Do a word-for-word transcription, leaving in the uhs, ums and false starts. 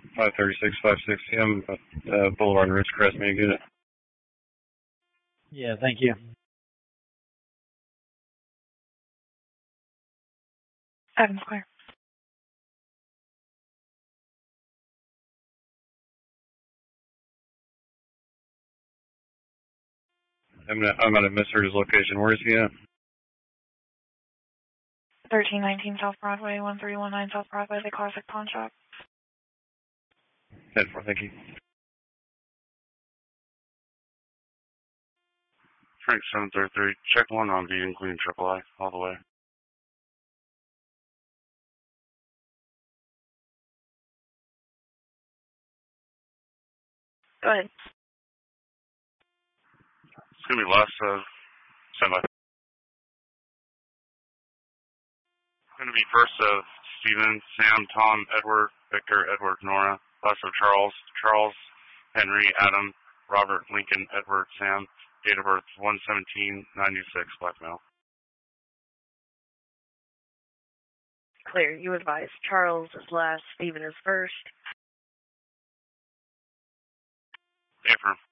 five thirty-six, five sixty. I'm uh, Boulevard and Ridgecrest. May I get it? Yeah, thank you. Adams Square. I'm not, I'm at a misheard his location. Where is he at? thirteen nineteen South Broadway, one three one nine South Broadway, the Classic Pawn Shop. ten four, thank you. Frank seven thirty-three, check one on V, including triple I, all the way. Go ahead. It's going to be less of semi. Going to be first of Stephen, Sam, Tom, Edward, Victor, Edward, Nora. Last of Charles, Charles, Henry, Adam, Robert, Lincoln, Edward, Sam. Date of birth one seventeen ninety-six, black male. Clear. You advise. Charles is last. Stephen is first. Affirm.